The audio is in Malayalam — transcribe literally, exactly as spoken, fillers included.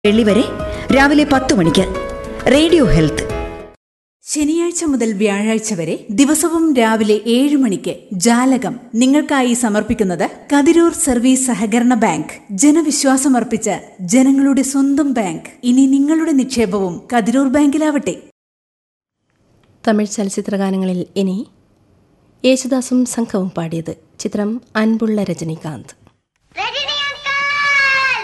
വെള്ളി വരെ രാവിലെ പത്ത് മണിക്ക് റേഡിയോ ഹെൽത്ത്. ശനിയാഴ്ച മുതൽ വ്യാഴാഴ്ച വരെ ദിവസവും രാവിലെ ഏഴ് മണിക്ക് ജാലകം നിങ്ങൾക്കായി സമർപ്പിക്കുന്നത് കതിരൂർ സർവീസ് സഹകരണ ബാങ്ക്. ജനവിശ്വാസമർപ്പിച്ച ജനങ്ങളുടെ സ്വന്തം ബാങ്ക്. ഇനി നിങ്ങളുടെ നിക്ഷേപവും കതിരൂർ ബാങ്കിലാവട്ടെ. തമിഴ് ചലച്ചിത്രഗാനങ്ങളിൽ ഇനി യേശുദാസും സംഘവും പാടിയത്. ചിത്രം അൻപുള്ള രജനികാന്ത്.